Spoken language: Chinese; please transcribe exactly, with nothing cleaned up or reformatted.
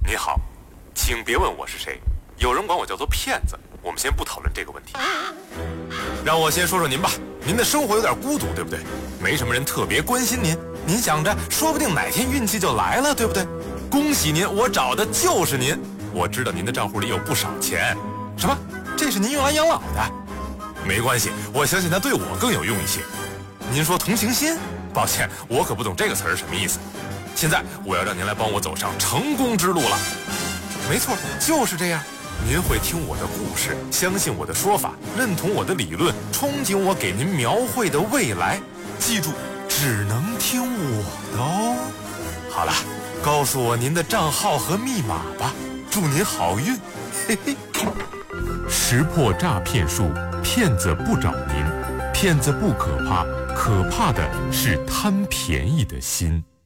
你好，请别问我是谁，有人管我叫做骗子。我们先不讨论这个问题，让我先说说您吧。您的生活有点孤独，对不对？没什么人特别关心您，您想着说不定哪天运气就来了，对不对？恭喜您，我找的就是您。我知道您的账户里有不少钱。什么？这是您用来养老的？没关系，我相信它对我更有用一些。您说同情心？抱歉，我可不懂这个词儿什么意思。现在我要让您来帮我走上成功之路了。没错，就是这样。您会听我的故事，相信我的说法，认同我的理论，憧憬我给您描绘的未来。记住，只能听我的哦。好了，告诉我您的账号和密码吧。祝您好运。嘿嘿。 识破诈骗术，骗子不找您。骗子不可怕，可怕的是贪便宜的心。